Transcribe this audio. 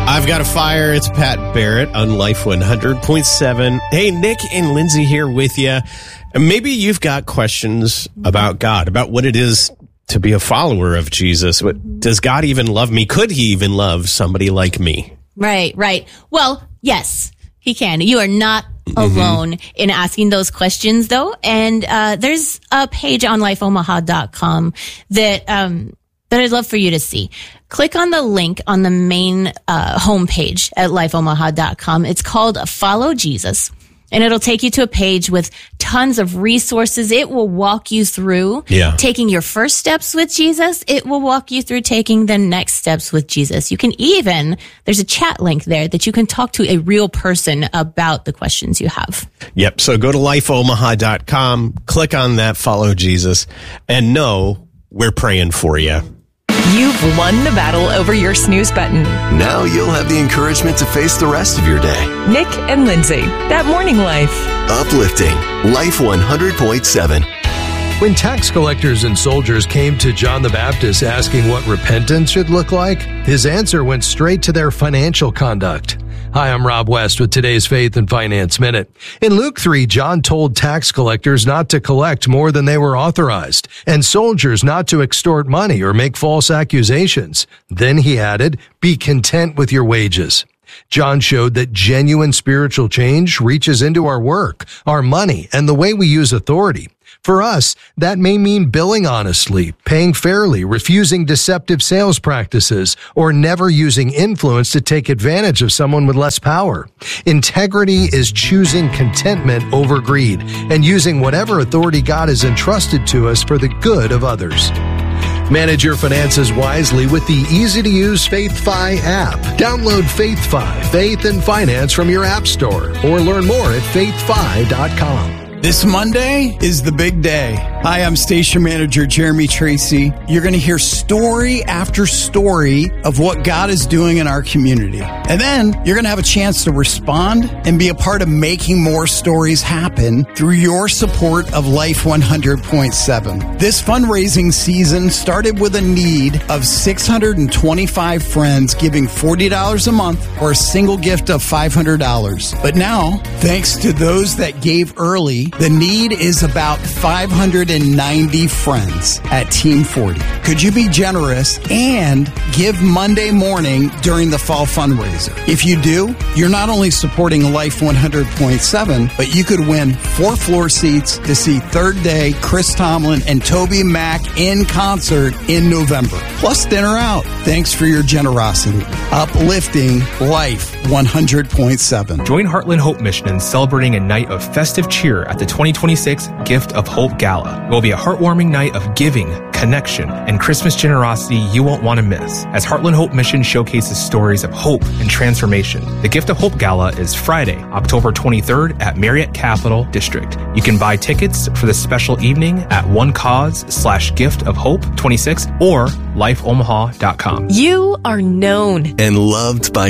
I've Got a Fire. It's Pat Barrett on Life 100.7. Hey, Nick and Lindsay here with you. And maybe you've got questions about God, about what it is to be a follower of Jesus. Does God even love me? Could he even love somebody like me? Right. Well, yes, he can. You are not alone in asking those questions, though. And there's a page on lifeomaha.com that I'd love for you to see. Click on the link on the main homepage at lifeomaha.com. It's called Follow Jesus, and it'll take you to a page with tons of resources. It will walk you through taking your first steps with Jesus. It will walk you through taking the next steps with Jesus. You can there's a chat link there that you can talk to a real person about the questions you have. Yep. So go to lifeomaha.com, click on that Follow Jesus, and know we're praying for you. You've won the battle over your snooze button. Now you'll have the encouragement to face the rest of your day. Nick and Lindsay, That Morning Life. Uplifting Life 100.7. When tax collectors and soldiers came to John the Baptist asking what repentance should look like, his answer went straight to their financial conduct. Hi, I'm Rob West with today's Faith and Finance Minute. In Luke 3, John told tax collectors not to collect more than they were authorized, and soldiers not to extort money or make false accusations. Then he added, be content with your wages. John showed that genuine spiritual change reaches into our work, our money, and the way we use authority. For us, that may mean billing honestly, paying fairly, refusing deceptive sales practices, or never using influence to take advantage of someone with less power. Integrity is choosing contentment over greed and using whatever authority God has entrusted to us for the good of others. Manage your finances wisely with the easy-to-use FaithFi app. Download FaithFi, Faith and Finance from your app store, or learn more at faithfi.com. This Monday is the big day. Hi, I'm Station Manager Jeremy Tracy. You're going to hear story after story of what God is doing in our community. And then you're going to have a chance to respond and be a part of making more stories happen through your support of Life 100.7. This fundraising season started with a need of 625 friends giving $40 a month or a single gift of $500. But now, thanks to those that gave early, the need is about 590 friends at Team 40. Could you be generous and give Monday morning during the fall fundraiser? If you do, you're not only supporting Life 100.7, but you could win 4 floor seats to see Third Day, Chris Tomlin, and Toby Mac in concert in November. Plus dinner out. Thanks for your generosity. Uplifting Life 100.7. Join Heartland Hope Mission in celebrating a night of festive cheer at the 2026 Gift of Hope Gala. It will be a heartwarming night of giving, connection, and Christmas generosity you won't want to miss, as Heartland Hope Mission showcases stories of hope and transformation. The Gift of Hope Gala is Friday, October 23rd at Marriott Capital District. You can buy tickets for the special evening at OneCause/Gift of Hope 26 or lifeomaha.com. You are known And loved by